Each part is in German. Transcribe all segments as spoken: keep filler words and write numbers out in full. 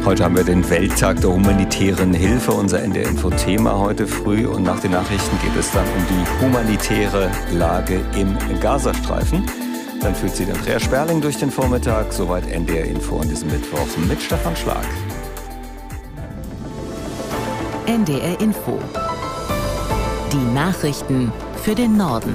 Heute haben wir den Welttag der humanitären Hilfe, unser N D R-Info-Thema heute früh. Und nach den Nachrichten geht es dann um die humanitäre Lage im Gazastreifen. Dann führt sie Andrea Sperling durch den Vormittag. Soweit N D R-Info an diesem Mittwoch mit Stefan Schlag. N D R-Info. Die Nachrichten für den Norden.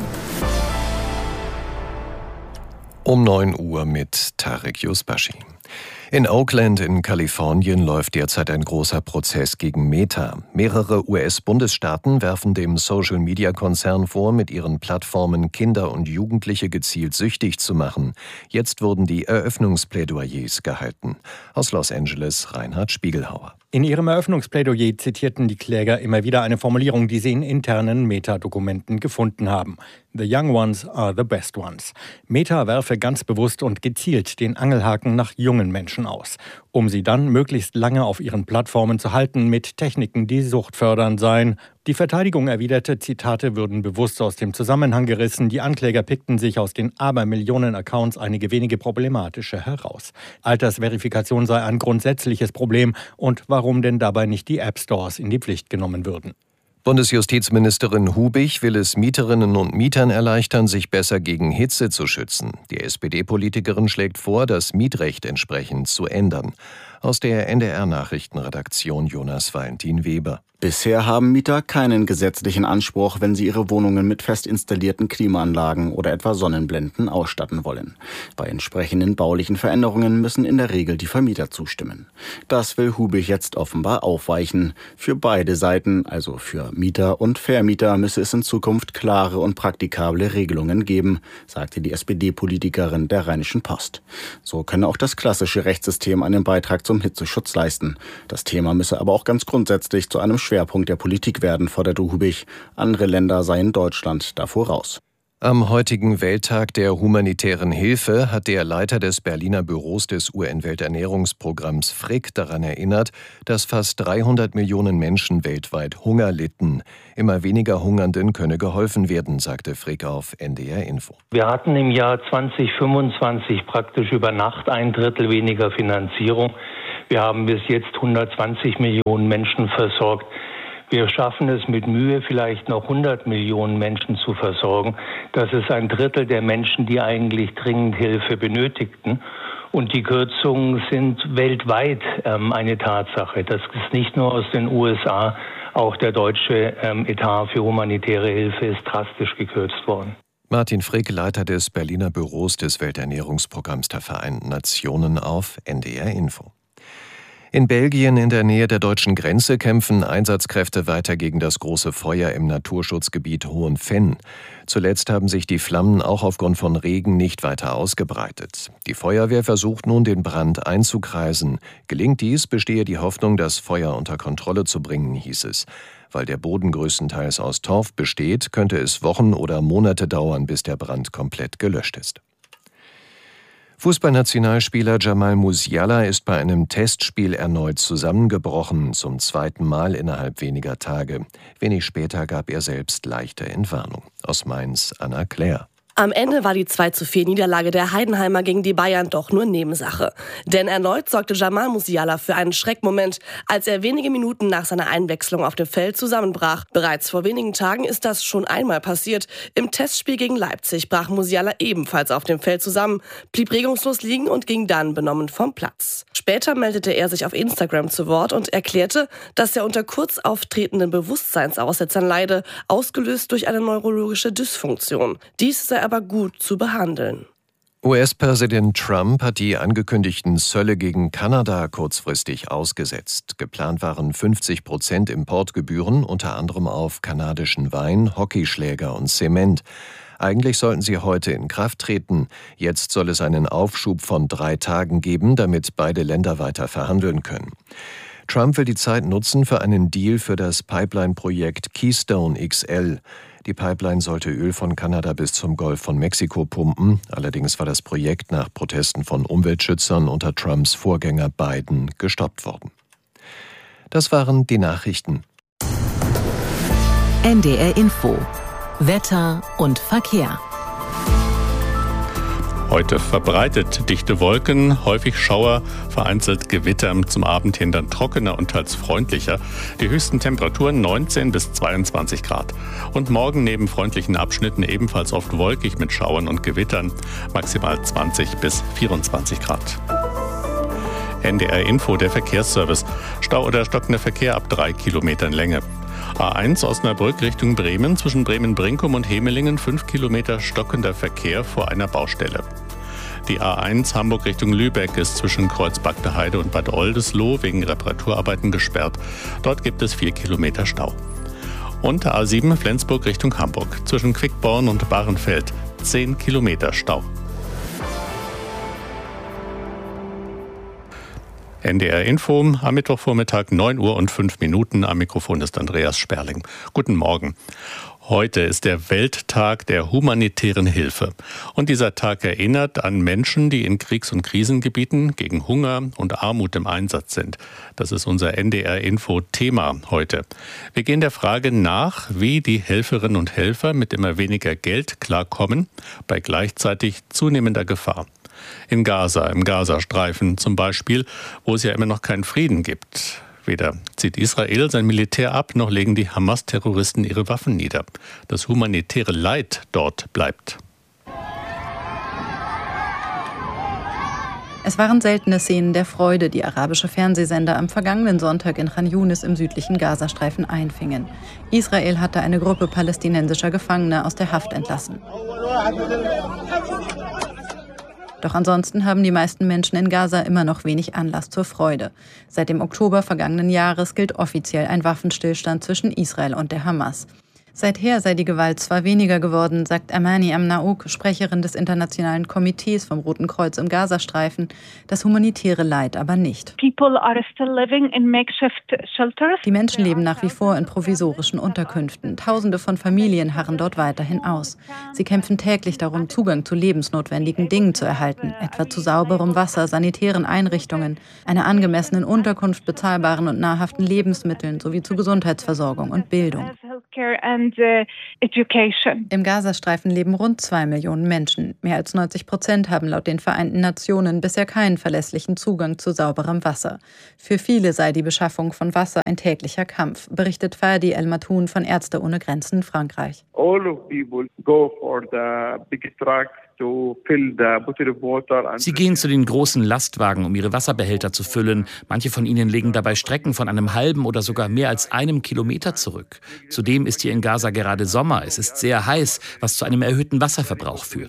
Um neun Uhr mit Tarek Yusbashi. In Oakland in Kalifornien läuft derzeit ein großer Prozess gegen Meta. Mehrere U S-Bundesstaaten werfen dem Social-Media-Konzern vor, mit ihren Plattformen Kinder und Jugendliche gezielt süchtig zu machen. Jetzt wurden die Eröffnungsplädoyers gehalten. Aus Los Angeles Reinhard Spiegelhauer. In ihrem Eröffnungsplädoyer zitierten die Kläger immer wieder eine Formulierung, die sie in internen Meta-Dokumenten gefunden haben. The young ones are the best ones. Meta werfe ganz bewusst und gezielt den Angelhaken nach jungen Menschen aus, um sie dann möglichst lange auf ihren Plattformen zu halten mit Techniken, die suchtfördernd seien. Die Verteidigung erwiderte, Zitate würden bewusst aus dem Zusammenhang gerissen. Die Ankläger pickten sich aus den Abermillionen Accounts einige wenige problematische heraus. Altersverifikation sei ein grundsätzliches Problem und warum denn dabei nicht die App-Stores in die Pflicht genommen würden. Bundesjustizministerin Hubich will es Mieterinnen und Mietern erleichtern, sich besser gegen Hitze zu schützen. Die S P D-Politikerin schlägt vor, das Mietrecht entsprechend zu ändern. Aus der N D R-Nachrichtenredaktion Jonas Valentin Weber. Bisher haben Mieter keinen gesetzlichen Anspruch, wenn sie ihre Wohnungen mit fest installierten Klimaanlagen oder etwa Sonnenblenden ausstatten wollen. Bei entsprechenden baulichen Veränderungen müssen in der Regel die Vermieter zustimmen. Das will Hubich jetzt offenbar aufweichen. Für beide Seiten, also für Mieter und Vermieter, müsse es in Zukunft klare und praktikable Regelungen geben, sagte die S P D-Politikerin der Rheinischen Post. So könne auch das klassische Rechtssystem einen Beitrag zum Hitzeschutz leisten. Das Thema müsse aber auch ganz grundsätzlich zu einem Schwerpunkt der Politik werden, forderte Hubich. Andere Länder seien Deutschland da voraus. Am heutigen Welttag der humanitären Hilfe hat der Leiter des Berliner Büros des U N-Welternährungsprogramms Frick daran erinnert, dass fast dreihundert Millionen Menschen weltweit Hunger litten. Immer weniger Hungernden könne geholfen werden, sagte Frick auf N D R-Info. Wir hatten im Jahr zwanzig fünfundzwanzig praktisch über Nacht ein Drittel weniger Finanzierung. Wir haben bis jetzt hundertzwanzig Millionen Menschen versorgt. Wir schaffen es mit Mühe, vielleicht noch hundert Millionen Menschen zu versorgen. Das ist ein Drittel der Menschen, die eigentlich dringend Hilfe benötigten. Und die Kürzungen sind weltweit ähm, eine Tatsache. Das ist nicht nur aus den U S A, auch der deutsche ähm, Etat für humanitäre Hilfe ist drastisch gekürzt worden. Martin Frick, Leiter des Berliner Büros des Welternährungsprogramms der Vereinten Nationen auf N D R-Info. In Belgien in der Nähe der deutschen Grenze kämpfen Einsatzkräfte weiter gegen das große Feuer im Naturschutzgebiet Hohenfenn. Zuletzt haben sich die Flammen auch aufgrund von Regen nicht weiter ausgebreitet. Die Feuerwehr versucht nun, den Brand einzukreisen. Gelingt dies, bestehe die Hoffnung, das Feuer unter Kontrolle zu bringen, hieß es. Weil der Boden größtenteils aus Torf besteht, könnte es Wochen oder Monate dauern, bis der Brand komplett gelöscht ist. Fußballnationalspieler Jamal Musiala ist bei einem Testspiel erneut zusammengebrochen, zum zweiten Mal innerhalb weniger Tage. Wenig später gab er selbst leichte Entwarnung. Aus Mainz Anna Claire. Am Ende war die zwei zu vier Niederlage der Heidenheimer gegen die Bayern doch nur Nebensache. Denn erneut sorgte Jamal Musiala für einen Schreckmoment, als er wenige Minuten nach seiner Einwechslung auf dem Feld zusammenbrach. Bereits vor wenigen Tagen ist das schon einmal passiert. Im Testspiel gegen Leipzig brach Musiala ebenfalls auf dem Feld zusammen, blieb regungslos liegen und ging dann benommen vom Platz. Später meldete er sich auf Instagram zu Wort und erklärte, dass er unter kurz auftretenden Bewusstseinsaussetzern leide, ausgelöst durch eine neurologische Dysfunktion. Dies sei aber gut zu behandeln. U S-Präsident Trump hat die angekündigten Zölle gegen Kanada kurzfristig ausgesetzt. Geplant waren fünfzig Prozent Importgebühren, unter anderem auf kanadischen Wein, Hockeyschläger und Zement. Eigentlich sollten sie heute in Kraft treten. Jetzt soll es einen Aufschub von drei Tagen geben, damit beide Länder weiter verhandeln können. Trump will die Zeit nutzen für einen Deal für das Pipeline-Projekt Keystone X L. Die Pipeline sollte Öl von Kanada bis zum Golf von Mexiko pumpen. Allerdings war das Projekt nach Protesten von Umweltschützern unter Trumps Vorgänger Biden gestoppt worden. Das waren die Nachrichten. N D R Info. Wetter und Verkehr. Heute verbreitet dichte Wolken, häufig Schauer, vereinzelt Gewitter, zum Abend hin dann trockener und teils freundlicher. Die höchsten Temperaturen neunzehn bis zweiundzwanzig Grad. Und morgen neben freundlichen Abschnitten ebenfalls oft wolkig mit Schauern und Gewittern, maximal zwanzig bis vierundzwanzig Grad. N D R Info, der Verkehrsservice. Stau oder stockender Verkehr ab drei Kilometern Länge. A eins Osnabrück Richtung Bremen, zwischen Bremen-Brinkum und Hemelingen fünf Kilometer stockender Verkehr vor einer Baustelle. Die A eins Hamburg Richtung Lübeck ist zwischen Kreuzbagde Heide und Bad Oldesloe wegen Reparaturarbeiten gesperrt. Dort gibt es vier Kilometer Stau. Und A sieben Flensburg Richtung Hamburg, zwischen Quickborn und Bahrenfeld zehn Kilometer Stau. N D R Info am Mittwochvormittag neun Uhr und fünf Minuten. Am Mikrofon ist Andreas Sperling. Guten Morgen. Heute ist der Welttag der humanitären Hilfe. Und dieser Tag erinnert an Menschen, die in Kriegs- und Krisengebieten gegen Hunger und Armut im Einsatz sind. Das ist unser N D R Info Thema heute. Wir gehen der Frage nach, wie die Helferinnen und Helfer mit immer weniger Geld klarkommen, bei gleichzeitig zunehmender Gefahr. In Gaza, im Gazastreifen zum Beispiel, wo es ja immer noch keinen Frieden gibt. Weder zieht Israel sein Militär ab, noch legen die Hamas-Terroristen ihre Waffen nieder. Das humanitäre Leid dort bleibt. Es waren seltene Szenen der Freude, die arabische Fernsehsender am vergangenen Sonntag in Khan Yunis im südlichen Gazastreifen einfingen. Israel hatte eine Gruppe palästinensischer Gefangener aus der Haft entlassen. Doch ansonsten haben die meisten Menschen in Gaza immer noch wenig Anlass zur Freude. Seit dem Oktober vergangenen Jahres gilt offiziell ein Waffenstillstand zwischen Israel und der Hamas. Seither sei die Gewalt zwar weniger geworden, sagt Amani Amnaouk, Sprecherin des Internationalen Komitees vom Roten Kreuz im Gazastreifen, das humanitäre Leid aber nicht. Die Menschen leben nach wie vor in provisorischen Unterkünften. Tausende von Familien harren dort weiterhin aus. Sie kämpfen täglich darum, Zugang zu lebensnotwendigen Dingen zu erhalten, etwa zu sauberem Wasser, sanitären Einrichtungen, einer angemessenen Unterkunft, bezahlbaren und nahrhaften Lebensmitteln sowie zu Gesundheitsversorgung und Bildung. Im Gazastreifen leben rund zwei Millionen Menschen. Mehr als neunzig Prozent haben laut den Vereinten Nationen bisher keinen verlässlichen Zugang zu sauberem Wasser. Für viele sei die Beschaffung von Wasser ein täglicher Kampf, berichtet Fadi El Matoun von Ärzte ohne Grenzen Frankreich. All of people go for the big trucks. Sie gehen zu den großen Lastwagen, um ihre Wasserbehälter zu füllen. Manche von ihnen legen dabei Strecken von einem halben oder sogar mehr als einem Kilometer zurück. Zudem ist hier in Gaza gerade Sommer. Es ist sehr heiß, was zu einem erhöhten Wasserverbrauch führt.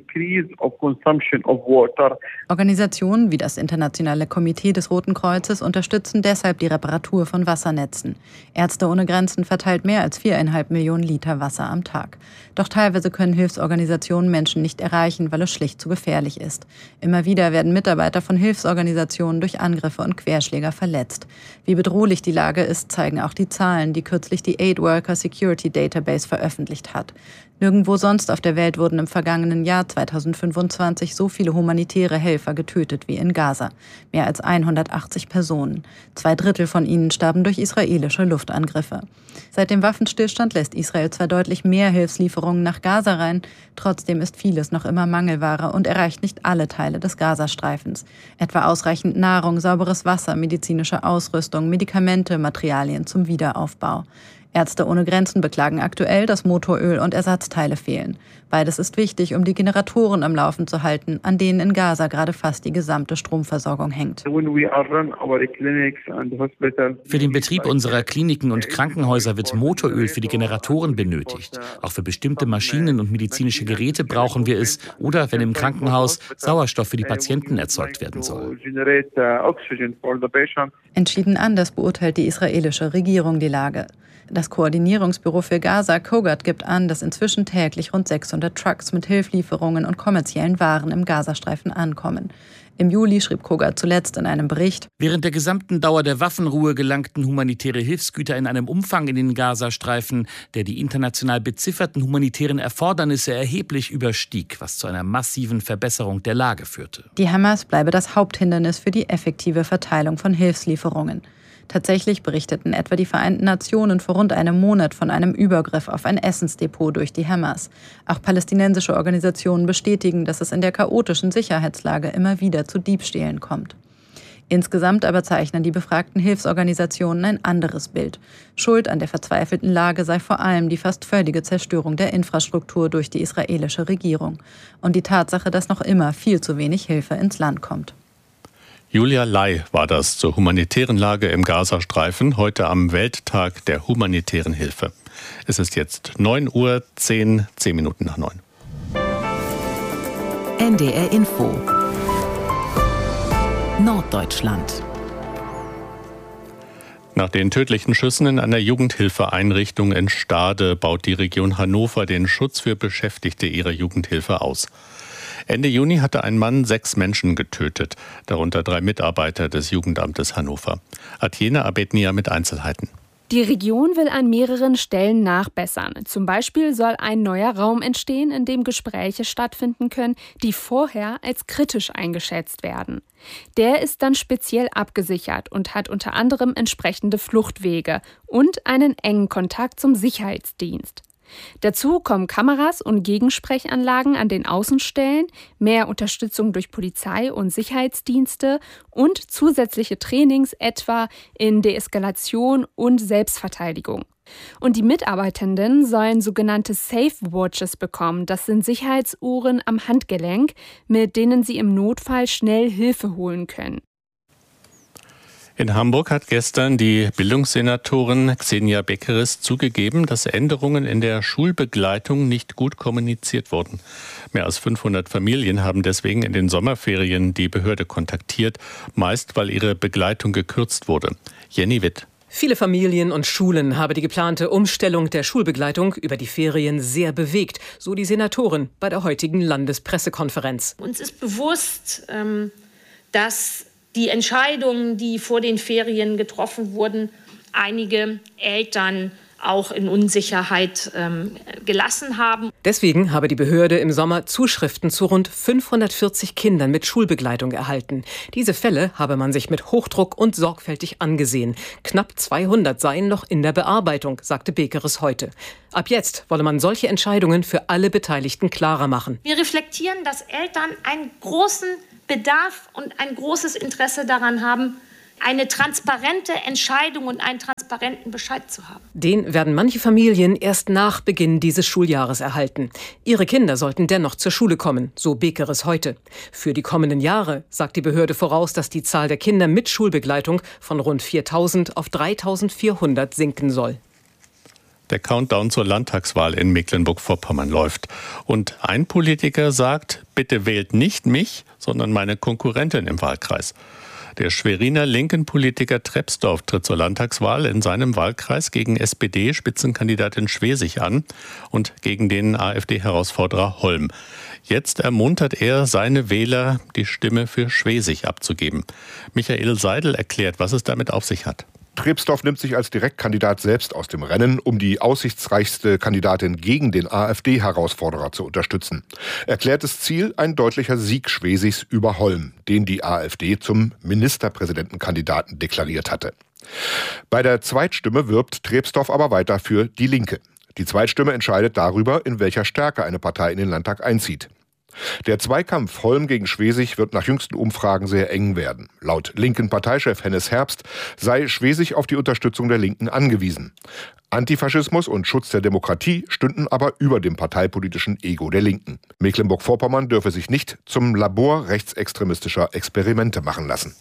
Organisationen wie das Internationale Komitee des Roten Kreuzes unterstützen deshalb die Reparatur von Wassernetzen. Ärzte ohne Grenzen verteilt mehr als viereinhalb Millionen Liter Wasser am Tag. Doch teilweise können Hilfsorganisationen Menschen nicht erreichen, weil es schlicht zu gefährlich ist. Immer wieder werden Mitarbeiter von Hilfsorganisationen durch Angriffe und Querschläger verletzt. Wie bedrohlich die Lage ist, zeigen auch die Zahlen, die kürzlich die Aid Worker Security Database veröffentlicht hat. Nirgendwo sonst auf der Welt wurden im vergangenen Jahr zweitausendfünfundzwanzig so viele humanitäre Helfer getötet wie in Gaza. Mehr als hundertachtzig Personen. Zwei Drittel von ihnen starben durch israelische Luftangriffe. Seit dem Waffenstillstand lässt Israel zwar deutlich mehr Hilfslieferungen nach Gaza rein, trotzdem ist vieles noch immer Mangelware und erreicht nicht alle Teile des Gazastreifens. Etwa ausreichend Nahrung, sauberes Wasser, medizinische Ausrüstung, Medikamente, Materialien zum Wiederaufbau. Ärzte ohne Grenzen beklagen aktuell, dass Motoröl und Ersatzteile fehlen. Beides ist wichtig, um die Generatoren am Laufen zu halten, an denen in Gaza gerade fast die gesamte Stromversorgung hängt. Für den Betrieb unserer Kliniken und Krankenhäuser wird Motoröl für die Generatoren benötigt. Auch für bestimmte Maschinen und medizinische Geräte brauchen wir es oder wenn im Krankenhaus Sauerstoff für die Patienten erzeugt werden soll. Entschieden anders beurteilt die israelische Regierung die Lage. Das Koordinierungsbüro für Gaza, COGAT, gibt an, dass inzwischen täglich rund sechshundert Trucks mit Hilfslieferungen und kommerziellen Waren im Gazastreifen ankommen. Im Juli schrieb COGAT zuletzt in einem Bericht: Während der gesamten Dauer der Waffenruhe gelangten humanitäre Hilfsgüter in einem Umfang in den Gazastreifen, der die international bezifferten humanitären Erfordernisse erheblich überstieg, was zu einer massiven Verbesserung der Lage führte. Die Hamas bleibe das Haupthindernis für die effektive Verteilung von Hilfslieferungen. Tatsächlich berichteten etwa die Vereinten Nationen vor rund einem Monat von einem Übergriff auf ein Essensdepot durch die Hamas. Auch palästinensische Organisationen bestätigen, dass es in der chaotischen Sicherheitslage immer wieder zu Diebstählen kommt. Insgesamt aber zeichnen die befragten Hilfsorganisationen ein anderes Bild. Schuld an der verzweifelten Lage sei vor allem die fast völlige Zerstörung der Infrastruktur durch die israelische Regierung und die Tatsache, dass noch immer viel zu wenig Hilfe ins Land kommt. Julia Lai war das zur humanitären Lage im Gazastreifen, heute am Welttag der humanitären Hilfe. Es ist jetzt neun Uhr zehn, zehn Minuten nach neun. N D R Info Norddeutschland. Nach den tödlichen Schüssen in einer Jugendhilfeeinrichtung in Stade baut die Region Hannover den Schutz für Beschäftigte ihrer Jugendhilfe aus. Ende Juni hatte ein Mann sechs Menschen getötet, darunter drei Mitarbeiter des Jugendamtes Hannover. Atjena Abednia mit Einzelheiten. Die Region will an mehreren Stellen nachbessern. Zum Beispiel soll ein neuer Raum entstehen, in dem Gespräche stattfinden können, die vorher als kritisch eingeschätzt werden. Der ist dann speziell abgesichert und hat unter anderem entsprechende Fluchtwege und einen engen Kontakt zum Sicherheitsdienst. Dazu kommen Kameras und Gegensprechanlagen an den Außenstellen, mehr Unterstützung durch Polizei und Sicherheitsdienste und zusätzliche Trainings etwa in Deeskalation und Selbstverteidigung. Und die Mitarbeitenden sollen sogenannte Safe Watches bekommen. Das sind Sicherheitsuhren am Handgelenk, mit denen sie im Notfall schnell Hilfe holen können. In Hamburg hat gestern die Bildungssenatorin Xenia Beckeris zugegeben, dass Änderungen in der Schulbegleitung nicht gut kommuniziert wurden. Mehr als fünfhundert Familien haben deswegen in den Sommerferien die Behörde kontaktiert, meist weil ihre Begleitung gekürzt wurde. Jenny Witt. Viele Familien und Schulen habe die geplante Umstellung der Schulbegleitung über die Ferien sehr bewegt, so die Senatorin bei der heutigen Landespressekonferenz. Uns ist bewusst, dass die Entscheidungen, die vor den Ferien getroffen wurden, einige Eltern auch in Unsicherheit ähm, gelassen haben. Deswegen habe die Behörde im Sommer Zuschriften zu rund fünfhundertvierzig Kindern mit Schulbegleitung erhalten. Diese Fälle habe man sich mit Hochdruck und sorgfältig angesehen. Knapp zweihundert seien noch in der Bearbeitung, sagte Beckeris heute. Ab jetzt wolle man solche Entscheidungen für alle Beteiligten klarer machen. Wir reflektieren, dass Eltern einen großen Bedarf und ein großes Interesse daran haben, eine transparente Entscheidung und einen transparenten Bescheid zu haben. Den werden manche Familien erst nach Beginn dieses Schuljahres erhalten. Ihre Kinder sollten dennoch zur Schule kommen, so Beckeris heute. Für die kommenden Jahre sagt die Behörde voraus, dass die Zahl der Kinder mit Schulbegleitung von rund viertausend auf dreitausendvierhundert sinken soll. Der Countdown zur Landtagswahl in Mecklenburg-Vorpommern läuft. Und ein Politiker sagt, bitte wählt nicht mich, sondern meine Konkurrentin im Wahlkreis. Der Schweriner linken Politiker Trepsdorf tritt zur Landtagswahl in seinem Wahlkreis gegen S P D-Spitzenkandidatin Schwesig an und gegen den AfD-Herausforderer Holm. Jetzt ermuntert er seine Wähler, die Stimme für Schwesig abzugeben. Michael Seidel erklärt, was es damit auf sich hat. Trepsdorf nimmt sich als Direktkandidat selbst aus dem Rennen, um die aussichtsreichste Kandidatin gegen den AfD-Herausforderer zu unterstützen. Erklärtes Ziel: ein deutlicher Sieg Schwesigs über Holm, den die AfD zum Ministerpräsidentenkandidaten deklariert hatte. Bei der Zweitstimme wirbt Trepsdorf aber weiter für die Linke. Die Zweitstimme entscheidet darüber, in welcher Stärke eine Partei in den Landtag einzieht. Der Zweikampf Holm gegen Schwesig wird nach jüngsten Umfragen sehr eng werden. Laut linken Parteichef Hennes Herbst sei Schwesig auf die Unterstützung der Linken angewiesen. Antifaschismus und Schutz der Demokratie stünden aber über dem parteipolitischen Ego der Linken. Mecklenburg-Vorpommern dürfe sich nicht zum Labor rechtsextremistischer Experimente machen lassen.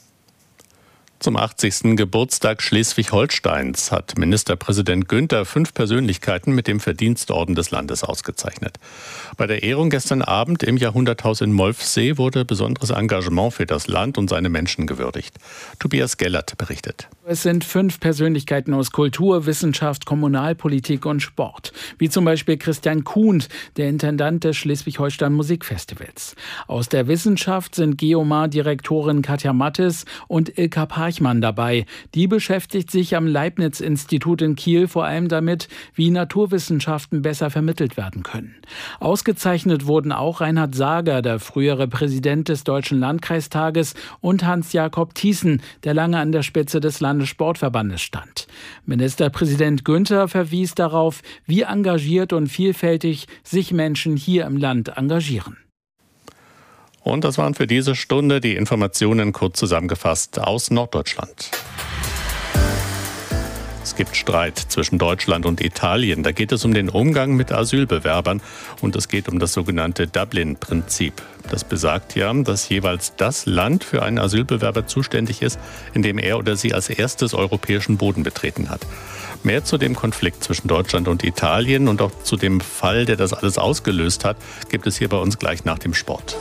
Zum achtzigsten Geburtstag Schleswig-Holsteins hat Ministerpräsident Günther fünf Persönlichkeiten mit dem Verdienstorden des Landes ausgezeichnet. Bei der Ehrung gestern Abend im Jahrhunderthaus in Molfsee wurde besonderes Engagement für das Land und seine Menschen gewürdigt. Tobias Gellert berichtet. Es sind fünf Persönlichkeiten aus Kultur, Wissenschaft, Kommunalpolitik und Sport. Wie zum Beispiel Christian Kuhnt, der Intendant des Schleswig-Holstein Musikfestivals. Aus der Wissenschaft sind Geomar-Direktorin Katja Mattes und Ilka Parchim Deichmann dabei. Die beschäftigt sich am Leibniz-Institut in Kiel vor allem damit, wie Naturwissenschaften besser vermittelt werden können. Ausgezeichnet wurden auch Reinhard Sager, der frühere Präsident des Deutschen Landkreistages, und Hans-Jakob Thiessen, der lange an der Spitze des Landessportverbandes stand. Ministerpräsident Günther verwies darauf, wie engagiert und vielfältig sich Menschen hier im Land engagieren. Und das waren für diese Stunde die Informationen kurz zusammengefasst aus Norddeutschland. Es gibt Streit zwischen Deutschland und Italien. Da geht es um den Umgang mit Asylbewerbern und es geht um das sogenannte Dublin-Prinzip. Das besagt ja, dass jeweils das Land für einen Asylbewerber zuständig ist, in dem er oder sie als erstes europäischen Boden betreten hat. Mehr zu dem Konflikt zwischen Deutschland und Italien und auch zu dem Fall, der das alles ausgelöst hat, gibt es hier bei uns gleich nach dem Sport.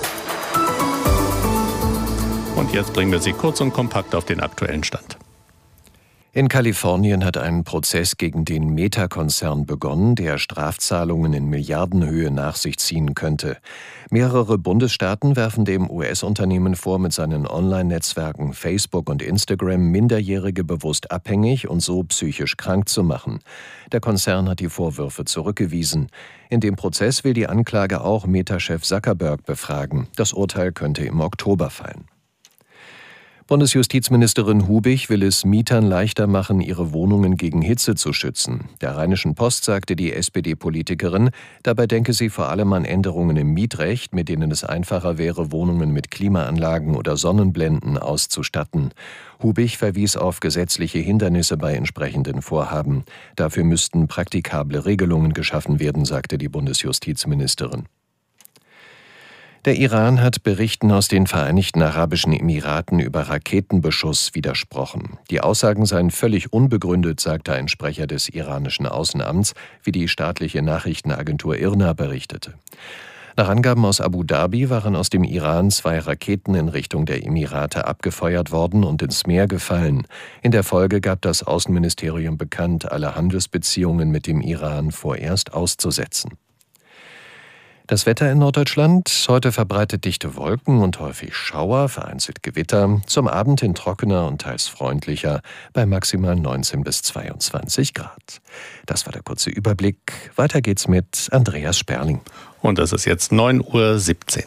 Und jetzt bringen wir Sie kurz und kompakt auf den aktuellen Stand. In Kalifornien hat ein Prozess gegen den Meta-Konzern begonnen, der Strafzahlungen in Milliardenhöhe nach sich ziehen könnte. Mehrere Bundesstaaten werfen dem U S-Unternehmen vor, mit seinen Online-Netzwerken Facebook und Instagram Minderjährige bewusst abhängig und so psychisch krank zu machen. Der Konzern hat die Vorwürfe zurückgewiesen. In dem Prozess will die Anklage auch Meta-Chef Zuckerberg befragen. Das Urteil könnte im Oktober fallen. Bundesjustizministerin Hubich will es Mietern leichter machen, ihre Wohnungen gegen Hitze zu schützen. Der Rheinischen Post sagte die S P D-Politikerin, dabei denke sie vor allem an Änderungen im Mietrecht, mit denen es einfacher wäre, Wohnungen mit Klimaanlagen oder Sonnenblenden auszustatten. Hubich verwies auf gesetzliche Hindernisse bei entsprechenden Vorhaben. Dafür müssten praktikable Regelungen geschaffen werden, sagte die Bundesjustizministerin. Der Iran hat Berichten aus den Vereinigten Arabischen Emiraten über Raketenbeschuss widersprochen. Die Aussagen seien völlig unbegründet, sagte ein Sprecher des iranischen Außenamts, wie die staatliche Nachrichtenagentur I R N A berichtete. Nach Angaben aus Abu Dhabi waren aus dem Iran zwei Raketen in Richtung der Emirate abgefeuert worden und ins Meer gefallen. In der Folge gab das Außenministerium bekannt, alle Handelsbeziehungen mit dem Iran vorerst auszusetzen. Das Wetter in Norddeutschland: Heute verbreitet dichte Wolken und häufig Schauer, vereinzelt Gewitter. Zum Abend hin trockener und teils freundlicher, bei maximal neunzehn bis zweiundzwanzig Grad. Das war der kurze Überblick. Weiter geht's mit Andreas Sperling. Und es ist jetzt neun Uhr siebzehn.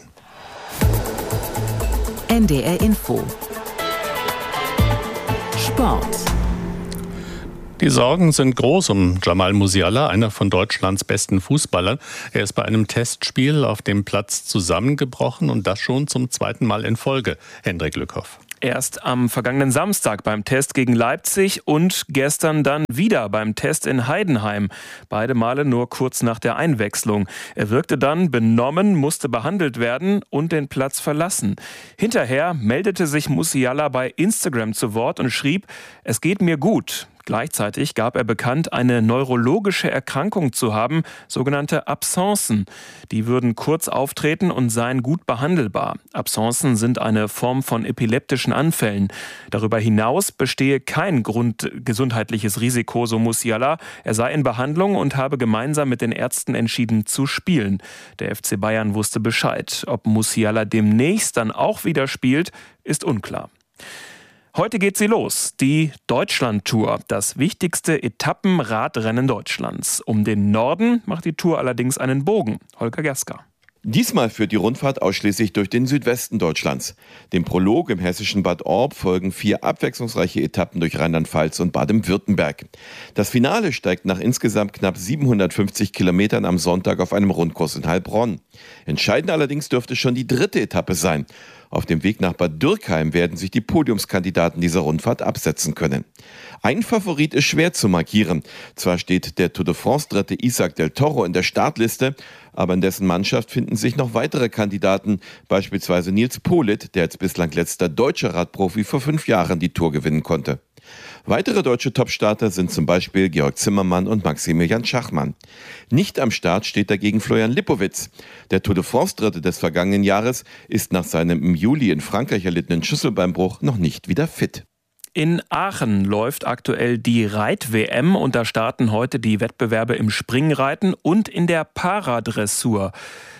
N D R Info. Sport. Die Sorgen sind groß um Jamal Musiala, einer von Deutschlands besten Fußballern. Er ist bei einem Testspiel auf dem Platz zusammengebrochen und das schon zum zweiten Mal in Folge. Hendrik Lückhoff. Erst am vergangenen Samstag beim Test gegen Leipzig und gestern dann wieder beim Test in Heidenheim. Beide Male nur kurz nach der Einwechslung. Er wirkte dann benommen, musste behandelt werden und den Platz verlassen. Hinterher meldete sich Musiala bei Instagram zu Wort und schrieb: Es geht mir gut. Gleichzeitig gab er bekannt, eine neurologische Erkrankung zu haben, sogenannte Absenzen. Die würden kurz auftreten und seien gut behandelbar. Absenzen sind eine Form von epileptischen Anfällen. Darüber hinaus bestehe kein Grund gesundheitliches Risiko, so Musiala. Er sei in Behandlung und habe gemeinsam mit den Ärzten entschieden zu spielen. Der F C Bayern wusste Bescheid. Ob Musiala demnächst dann auch wieder spielt, ist unklar. Heute geht sie los, die Deutschland-Tour, das wichtigste Etappenradrennen Deutschlands. Um den Norden macht die Tour allerdings einen Bogen. Holger Gerska. Diesmal führt die Rundfahrt ausschließlich durch den Südwesten Deutschlands. Dem Prolog im hessischen Bad Orb folgen vier abwechslungsreiche Etappen durch Rheinland-Pfalz und Baden-Württemberg. Das Finale steigt nach insgesamt knapp siebenhundertfünfzig Kilometern am Sonntag auf einem Rundkurs in Heilbronn. Entscheidend allerdings dürfte schon die dritte Etappe sein. Auf dem Weg nach Bad Dürkheim werden sich die Podiumskandidaten dieser Rundfahrt absetzen können. Ein Favorit ist schwer zu markieren. Zwar steht der Tour de France-Dritte Isaac del Toro in der Startliste, aber in dessen Mannschaft finden sich noch weitere Kandidaten, beispielsweise Nils Politt, der als bislang letzter deutscher Radprofi vor fünf Jahren die Tour gewinnen konnte. Weitere deutsche Topstarter sind zum Beispiel Georg Zimmermann und Maximilian Schachmann. Nicht am Start steht dagegen Florian Lipowitz. Der Tour de France-Dritte des vergangenen Jahres ist nach seinem im Juli in Frankreich erlittenen Schlüsselbeinbruch noch nicht wieder fit. In Aachen läuft aktuell die Reit-W M und da starten heute die Wettbewerbe im Springreiten und in der Paradressur.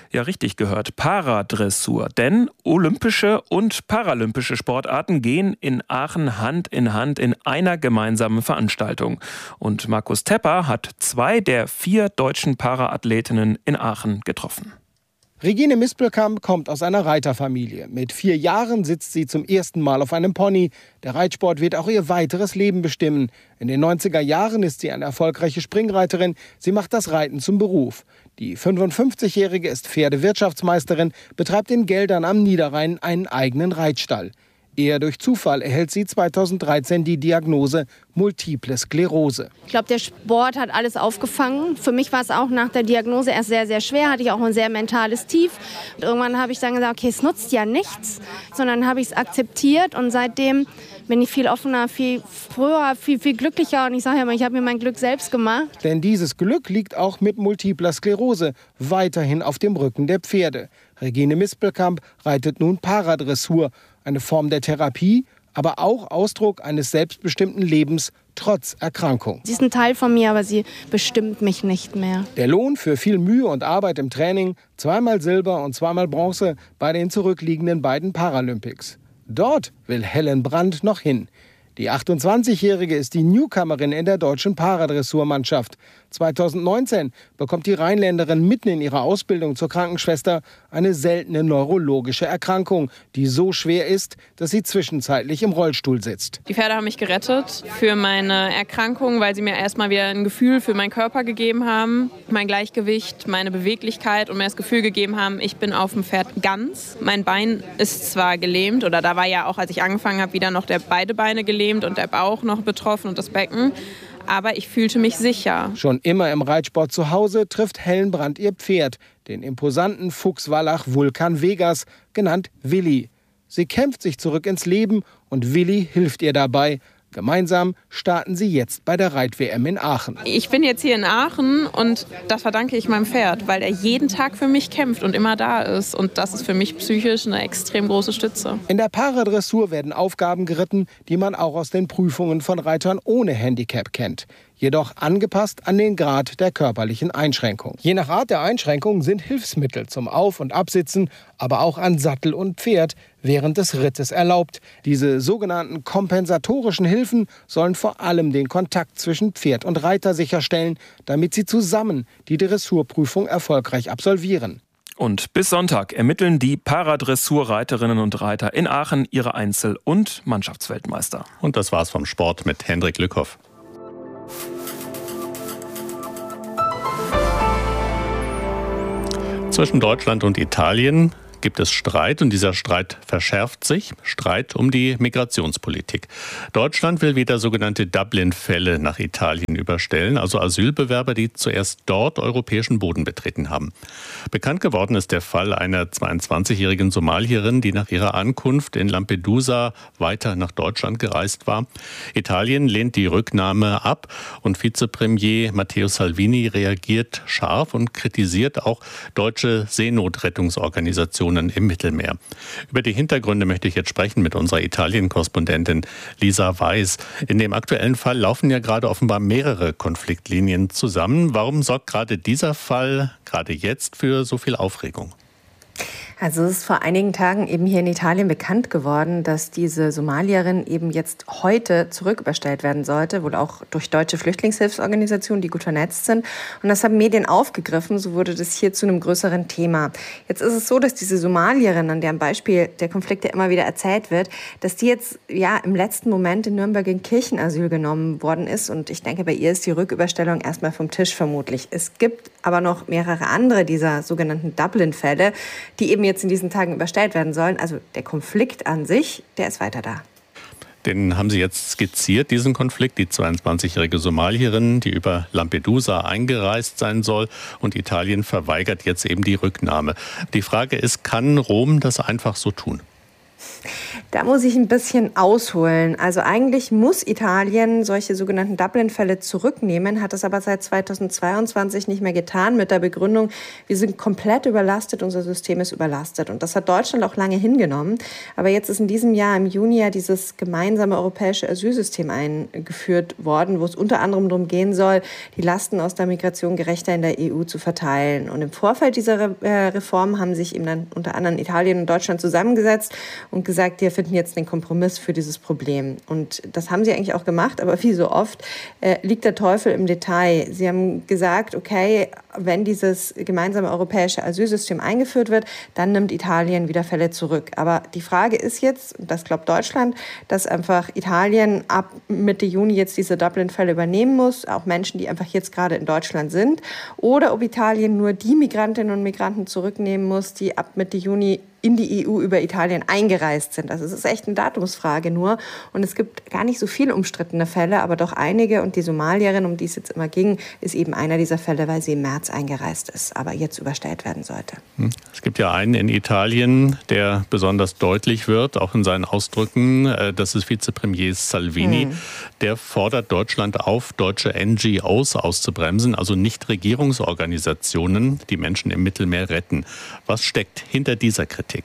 Ja, richtig gehört, Paradressur. Denn olympische und paralympische Sportarten gehen in Aachen Hand in Hand in einer gemeinsamen Veranstaltung. Und Markus Tepper hat zwei der vier deutschen Paraathletinnen in Aachen getroffen. Regine Mispelkamp kommt aus einer Reiterfamilie. Mit vier Jahren sitzt sie zum ersten Mal auf einem Pony. Der Reitsport wird auch ihr weiteres Leben bestimmen. In den neunziger Jahren ist sie eine erfolgreiche Springreiterin. Sie macht das Reiten zum Beruf. Die fünfundfünfzigjährige ist Pferdewirtschaftsmeisterin, betreibt in Geldern am Niederrhein einen eigenen Reitstall. Eher durch Zufall erhält sie zweitausenddreizehn die Diagnose Multiple Sklerose. Ich glaube, der Sport hat alles aufgefangen. Für mich war es auch nach der Diagnose erst sehr, sehr schwer. Hatte ich auch ein sehr mentales Tief. Und irgendwann habe ich dann gesagt, okay, es nutzt ja nichts. Sondern habe ich es akzeptiert und seitdem bin ich viel offener, viel früher, viel, viel glücklicher. Und ich sage ja immer, ich habe mir mein Glück selbst gemacht. Denn dieses Glück liegt auch mit Multipler Sklerose weiterhin auf dem Rücken der Pferde. Regine Mispelkamp reitet nun Paradressur. Eine Form der Therapie, aber auch Ausdruck eines selbstbestimmten Lebens trotz Erkrankung. Sie ist ein Teil von mir, aber sie bestimmt mich nicht mehr. Der Lohn für viel Mühe und Arbeit im Training, zweimal Silber und zweimal Bronze bei den zurückliegenden beiden Paralympics. Dort will Helen Brandt noch hin. Die achtundzwanzigjährige ist die Newcomerin in der deutschen Paradressurmannschaft. zweitausendneunzehn bekommt die Rheinländerin mitten in ihrer Ausbildung zur Krankenschwester eine seltene neurologische Erkrankung, die so schwer ist, dass sie zwischenzeitlich im Rollstuhl sitzt. Die Pferde haben mich gerettet für meine Erkrankung, weil sie mir erstmal wieder ein Gefühl für meinen Körper gegeben haben, mein Gleichgewicht, meine Beweglichkeit und mir das Gefühl gegeben haben, ich bin auf dem Pferd ganz. Mein Bein ist zwar gelähmt, oder da war ja auch, als ich angefangen habe, wieder noch der beide Beine gelähmt und der Bauch noch betroffen und das Becken. Aber ich fühlte mich sicher. Schon immer im Reitsport zu Hause trifft Helen Brandt ihr Pferd, den imposanten Fuchswallach Vulcan Vegas, genannt Willi. Sie kämpft sich zurück ins Leben und Willi hilft ihr dabei. Gemeinsam starten sie jetzt bei der Reit-W M in Aachen. Ich bin jetzt hier in Aachen und das verdanke ich meinem Pferd, weil er jeden Tag für mich kämpft und immer da ist. Und das ist für mich psychisch eine extrem große Stütze. In der Paradressur werden Aufgaben geritten, die man auch aus den Prüfungen von Reitern ohne Handicap kennt. Jedoch angepasst an den Grad der körperlichen Einschränkung. Je nach Art der Einschränkung sind Hilfsmittel zum Auf- und Absitzen, aber auch an Sattel und Pferd während des Rittes erlaubt. Diese sogenannten kompensatorischen Hilfen sollen vor allem den Kontakt zwischen Pferd und Reiter sicherstellen, damit sie zusammen die Dressurprüfung erfolgreich absolvieren. Und bis Sonntag ermitteln die Paradressurreiterinnen und Reiter in Aachen ihre Einzel- und Mannschaftsweltmeister. Und das war's vom Sport mit Hendrik Lückhoff. Zwischen Deutschland und Italien gibt es Streit und dieser Streit verschärft sich. Streit um die Migrationspolitik. Deutschland will wieder sogenannte Dublin-Fälle nach Italien überstellen, also Asylbewerber, die zuerst dort europäischen Boden betreten haben. Bekannt geworden ist der Fall einer zweiundzwanzigjährigen Somalierin, die nach ihrer Ankunft in Lampedusa weiter nach Deutschland gereist war. Italien lehnt die Rücknahme ab und Vizepremier Matteo Salvini reagiert scharf und kritisiert auch deutsche Seenotrettungsorganisationen im Mittelmeer. Über die Hintergründe möchte ich jetzt sprechen mit unserer Italien-Korrespondentin Lisa Weiß. In dem aktuellen Fall laufen ja gerade offenbar mehrere Konfliktlinien zusammen. Warum sorgt gerade dieser Fall gerade jetzt für so viel Aufregung? Also es ist vor einigen Tagen eben hier in Italien bekannt geworden, dass diese Somalierin eben jetzt heute zurücküberstellt werden sollte, wohl auch durch deutsche Flüchtlingshilfsorganisationen, die gut vernetzt sind. Und das haben Medien aufgegriffen, so wurde das hier zu einem größeren Thema. Jetzt ist es so, dass diese Somalierin, an deren Beispiel der Konflikt ja immer wieder erzählt wird, dass die jetzt ja im letzten Moment in Nürnberg in Kirchenasyl genommen worden ist. Und ich denke, bei ihr ist die Rücküberstellung erstmal vom Tisch vermutlich. Es gibt aber noch mehrere andere dieser sogenannten Dublin-Fälle, die eben jetzt in diesen Tagen überstellt werden sollen. Also der Konflikt an sich, der ist weiter da. Den haben Sie jetzt skizziert, diesen Konflikt, die zweiundzwanzigjährige Somalierin, die über Lampedusa eingereist sein soll und Italien verweigert jetzt eben die Rücknahme. Die Frage ist, kann Rom das einfach so tun? Da muss ich ein bisschen ausholen. Also eigentlich muss Italien solche sogenannten Dublin-Fälle zurücknehmen, hat es aber seit zweitausendzweiundzwanzig nicht mehr getan mit der Begründung, wir sind komplett überlastet, unser System ist überlastet. Und das hat Deutschland auch lange hingenommen. Aber jetzt ist in diesem Jahr im Juni ja dieses gemeinsame europäische Asylsystem eingeführt worden, wo es unter anderem darum gehen soll, die Lasten aus der Migration gerechter in der E U zu verteilen. Und im Vorfeld dieser Re- Reform haben sich eben dann unter anderem Italien und Deutschland zusammengesetzt und gesagt, wir finden jetzt den Kompromiss für dieses Problem. Und das haben sie eigentlich auch gemacht, aber wie so oft äh, liegt der Teufel im Detail. Sie haben gesagt, okay, wenn dieses gemeinsame europäische Asylsystem eingeführt wird, dann nimmt Italien wieder Fälle zurück. Aber die Frage ist jetzt, und das glaubt Deutschland, dass einfach Italien ab Mitte Juni jetzt diese Dublin-Fälle übernehmen muss, auch Menschen, die einfach jetzt gerade in Deutschland sind, oder ob Italien nur die Migrantinnen und Migranten zurücknehmen muss, die ab Mitte Juni in die E U über Italien eingereist sind. Also es ist echt eine Datumsfrage nur. Und es gibt gar nicht so viele umstrittene Fälle, aber doch einige. Und die Somalierin, um die es jetzt immer ging, ist eben einer dieser Fälle, weil sie im März eingereist ist, aber jetzt überstellt werden sollte. Es gibt ja einen in Italien, der besonders deutlich wird, auch in seinen Ausdrücken. Das ist Vizepremier Salvini. Hm. Der fordert Deutschland auf, deutsche N G Os auszubremsen, also Nichtregierungsorganisationen, die Menschen im Mittelmeer retten. Was steckt hinter dieser Kritik?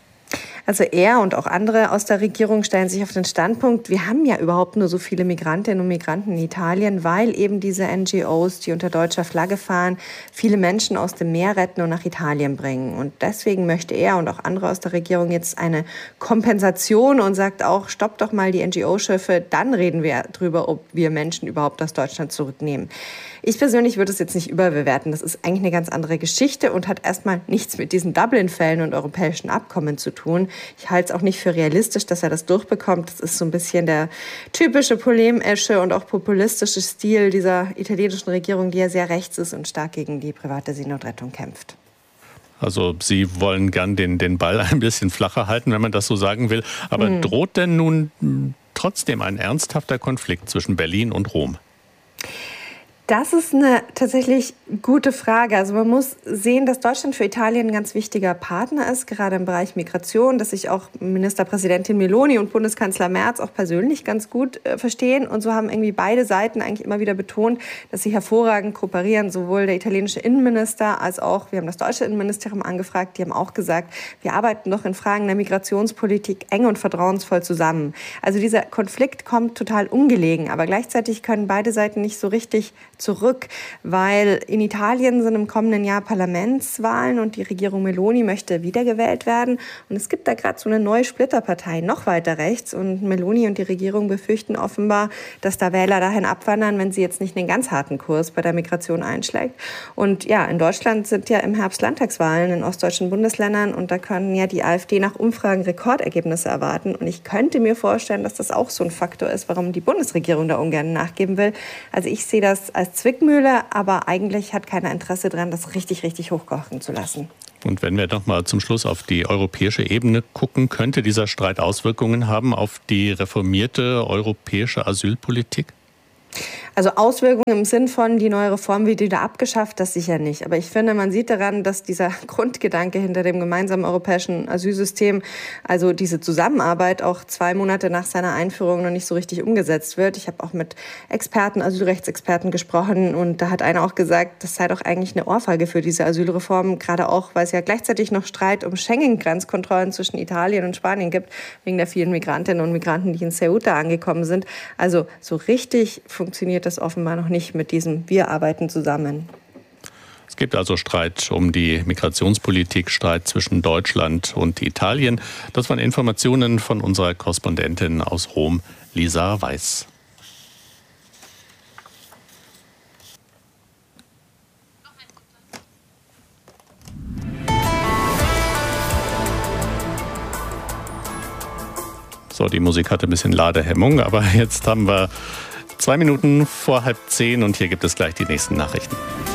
Also er und auch andere aus der Regierung stellen sich auf den Standpunkt, wir haben ja überhaupt nur so viele Migrantinnen und Migranten in Italien, weil eben diese N G Os, die unter deutscher Flagge fahren, viele Menschen aus dem Meer retten und nach Italien bringen. Und deswegen möchte er und auch andere aus der Regierung jetzt eine Kompensation und sagt auch, stoppt doch mal die N G O-Schiffe, dann reden wir drüber, ob wir Menschen überhaupt aus Deutschland zurücknehmen. Ich persönlich würde es jetzt nicht überbewerten. Das ist eigentlich eine ganz andere Geschichte und hat erstmal nichts mit diesen Dublin-Fällen und europäischen Abkommen zu tun. Ich halte es auch nicht für realistisch, dass er das durchbekommt. Das ist so ein bisschen der typische polemische und auch populistische Stil dieser italienischen Regierung, die ja sehr rechts ist und stark gegen die private Seenotrettung kämpft. Also Sie wollen gern den, den Ball ein bisschen flacher halten, wenn man das so sagen will. Aber hm. droht denn nun trotzdem ein ernsthafter Konflikt zwischen Berlin und Rom? Das ist eine tatsächlich gute Frage. Also man muss sehen, dass Deutschland für Italien ein ganz wichtiger Partner ist, gerade im Bereich Migration, dass sich auch Ministerpräsidentin Meloni und Bundeskanzler Merz auch persönlich ganz gut äh, verstehen. Und so haben irgendwie beide Seiten eigentlich immer wieder betont, dass sie hervorragend kooperieren. Sowohl der italienische Innenminister als auch, wir haben das deutsche Innenministerium angefragt, die haben auch gesagt, wir arbeiten doch in Fragen der Migrationspolitik eng und vertrauensvoll zusammen. Also dieser Konflikt kommt total ungelegen, aber gleichzeitig können beide Seiten nicht so richtig zurück, weil in Italien sind im kommenden Jahr Parlamentswahlen und die Regierung Meloni möchte wiedergewählt werden. Und es gibt da gerade so eine neue Splitterpartei, noch weiter rechts. Und Meloni und die Regierung befürchten offenbar, dass da Wähler dahin abwandern, wenn sie jetzt nicht einen ganz harten Kurs bei der Migration einschlägt. Und ja, in Deutschland sind ja im Herbst Landtagswahlen in ostdeutschen Bundesländern und da können ja die AfD nach Umfragen Rekordergebnisse erwarten. Und ich könnte mir vorstellen, dass das auch so ein Faktor ist, warum die Bundesregierung da ungern nachgeben will. Also ich sehe das als Zwickmühle, aber eigentlich hat keiner Interesse daran, das richtig, richtig hochkochen zu lassen. Und wenn wir noch mal zum Schluss auf die europäische Ebene gucken, könnte dieser Streit Auswirkungen haben auf die reformierte europäische Asylpolitik? Also Auswirkungen im Sinn von, die neue Reform wird wieder abgeschafft, das sicher nicht. Aber ich finde, man sieht daran, dass dieser Grundgedanke hinter dem gemeinsamen europäischen Asylsystem, also diese Zusammenarbeit auch zwei Monate nach seiner Einführung noch nicht so richtig umgesetzt wird. Ich habe auch mit Experten, Asylrechtsexperten gesprochen und da hat einer auch gesagt, das sei doch eigentlich eine Ohrfeige für diese Asylreform, gerade auch, weil es ja gleichzeitig noch Streit um Schengen-Grenzkontrollen zwischen Italien und Spanien gibt, wegen der vielen Migrantinnen und Migranten, die in Ceuta angekommen sind. Also so richtig funktioniert das offenbar noch nicht mit diesem Wir arbeiten zusammen. Es gibt also Streit um die Migrationspolitik, Streit zwischen Deutschland und Italien. Das waren Informationen von unserer Korrespondentin aus Rom, Lisa Weiß. So, die Musik hatte ein bisschen Ladehemmung, aber jetzt haben wir zwei Minuten vor halb zehn und hier gibt es gleich die nächsten Nachrichten.